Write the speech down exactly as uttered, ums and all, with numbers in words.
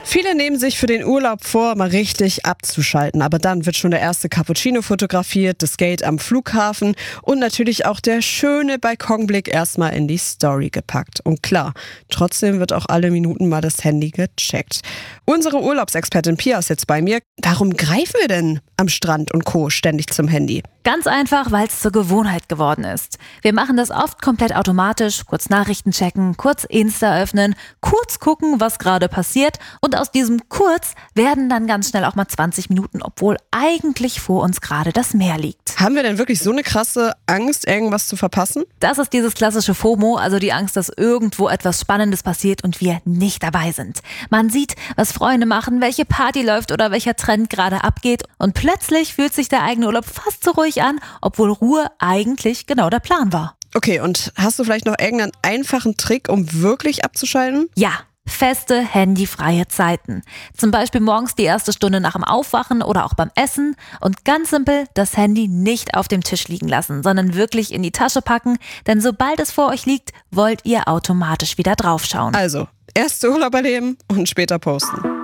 Viele nehmen sich für den Urlaub vor, mal richtig abzuschalten. Aber dann wird schon der erste Cappuccino fotografiert, das Gate am Flughafen und natürlich auch der schöne Balkonblick erstmal in die Story gepackt. Und klar, trotzdem wird auch alle Minuten mal das Handy gecheckt. Unsere Urlaubsexpertin Pia ist jetzt bei mir. Warum greifen wir denn am Strand und Co. ständig zum Handy? Ganz einfach, weil es zur Gewohnheit geworden ist. Wir machen das oft komplett automatisch, kurz Nachrichten checken, kurz Insta öffnen, kurz gucken, was gerade passiert und aus diesem kurz werden dann ganz schnell auch mal zwanzig Minuten, obwohl eigentlich vor uns gerade das Meer liegt. Haben wir denn wirklich so eine krasse Angst, irgendwas zu verpassen? Das ist dieses klassische FOMO, also die Angst, dass irgendwo etwas Spannendes passiert und wir nicht dabei sind. Man sieht, was Freunde machen, welche Party läuft oder welcher Trend gerade abgeht und plötzlich fühlt sich der eigene Urlaub fast so ruhig an, obwohl Ruhe eigentlich genau der Plan war. Okay, und hast du vielleicht noch irgendeinen einfachen Trick, um wirklich abzuschalten? Ja. Feste, handyfreie Zeiten. Zum Beispiel morgens die erste Stunde nach dem Aufwachen oder auch beim Essen. Und ganz simpel, das Handy nicht auf dem Tisch liegen lassen, sondern wirklich in die Tasche packen. Denn sobald es vor euch liegt, wollt ihr automatisch wieder draufschauen. Also, erst Urlaub erleben und später posten.